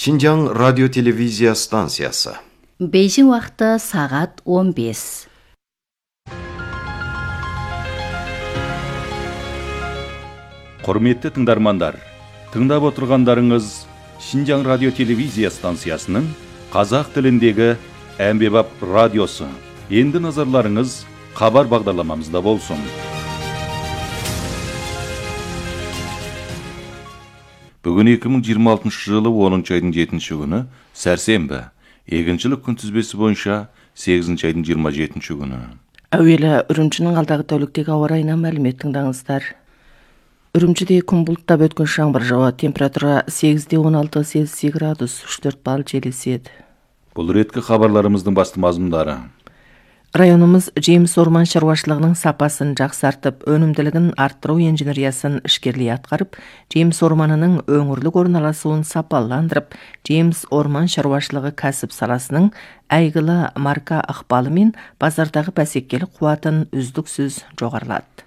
Шинжаң радио-телевизия станциясы. Бейжің уақыты сағат 15. Құрметті тыңдармандар, тыңдап отырғандарыңыз Шинжаң радио-телевизия станциясының қазақ тіліндегі әмбебап радиосы. Енді назарларыңыз хабар бағдарламамызда болсын. Бүгін 2026 жылы 10 айдың 7 күні сәрсенбі, егіншілік күнтізбесі бойынша 8 айдың 27 күні. Әуелі Үрімшінің алдағы тәуліктегі ауа райынан мәлімет тыңдаңыздар. Үрімшіде күн бұлттап өткен жаңбыр жауады, температура 8-16 Цельсий градус, 3-4 балл жел еседі. Бұл реткі хабарларымыздың басты мазмұндары. Районымыз жеміс орман шаруашылығының сапасын жақсартып, өнімділігін арттыру инженериясын ішкерлей атқарып, жеміс орманының өңірлік орналасуын сапаландырып, жеміс орман шаруашылығы кәсіп саласының әйгілі марка ықпалы мен базардағы бәсекелік қуатын үздіксіз жоғарылады.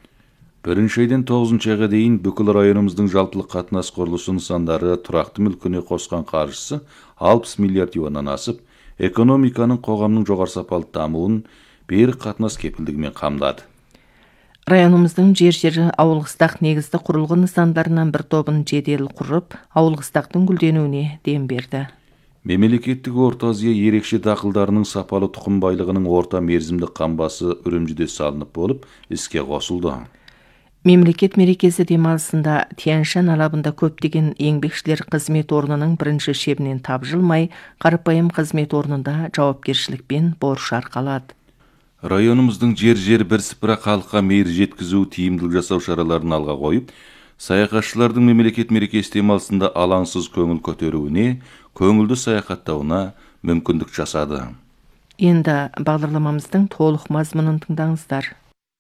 1 айдан 9 айға дейін бүкіл районымыздың жалпылық қатынас құрылысы нысандары тұрақты мүлкіне қосқан қаржысы 60 миллиард юаннан асып, экономиканың қоғамның жоғары сапалы дамуын берік қатынас кепілдігімен қамдады. Районымыздың жер-жері ауыл-қыстақ негізді құрылғы нысандарынан бір тобын жедел құрып, ауыл-қыстақтың гүлденуіне дем берді. Мемлекеттік Орта Азия ерекше дақылдарының сапалы тұқым байлығының орта мерзімді қамбасы Үрімжіде салынып болып, іске қосылды. Мемлекет мерекесі демалысында Тянь-Шань алабында көптеген еңбекшілер қызмет орнының бірінші шебінен тапжылмай, қарапайым қызмет орнында жауапкершілікпен борыш арқалады. Районымыздың жер бірсыпыра халыққа мейір жеткізу, тиімділік жасау шараларын алға қойып, саяхатшылардың мемлекет мерекесі демалысында алаңсыз көңіл көтеруіне, көңілді саяхаттауына мүмкіндік жасады. Енді бағдарламамыздың толық мазмұнын тыңдаңыздар.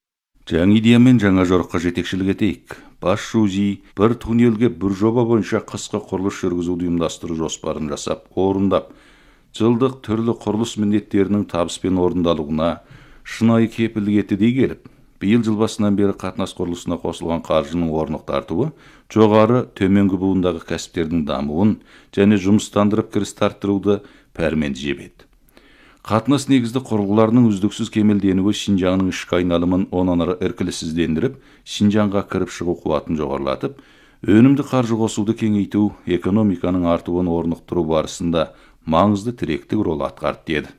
Жаңа идеямен жаңа жорыққа жетекшілік етейік. Бас Шузи бір туннелге бір жоба бойынша қысқа құрылыс жүргізуді ұйымдастыру жоспарын жасап, орындап, жылдық түрлі құрылыс міндеттерінің табыспен орындалуына шынайы кепілдік етті дей келіп, биыл жыл басынан бері қатынас құрылысына қосылған қаржының орнық тартуы, жоғары төменгі буындағы кәсіптердің дамуын және жұмыстандырып кіріс арттыруды пәрменді жебеді. Қатынас негізді құрылғыларының үздіксіз кемелденуі Шинжаңның ішкі айналымын онан ары іркіліссіздендіріп, Шинжаңға кіріп шығу қуатын жоғарылатып, өнімді қаржы қосуды кеңейту, экономиканың артуын орнықтыру барысында маңызды тіректік рол атқарды деді.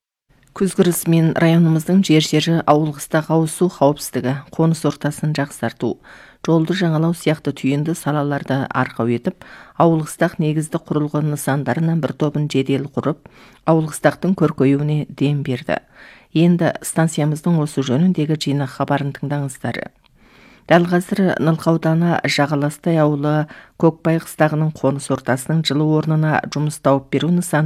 Күз кірісімен районымыздың жер-жері ауыл-қыстақ ауызсу қауіпсіздігі, қоныс ортасын жақсарту, жолды жаңалау сияқты түйінді салаларды арқау етіп, ауыл-қыстақ негізді құрылған нысандарынан бір тобын жедел құрып, ауыл-қыстақтың көркеюіне дем берді. Енді станциямыздың осы жөніндегі жинақ хабарын тыңдаңыздар. Дәл қазір Нылқа ауданы Жағаластай ауылы Көкбай қыстағының қоныс ортасының жылы орнына жұмыс тауып беру нысаны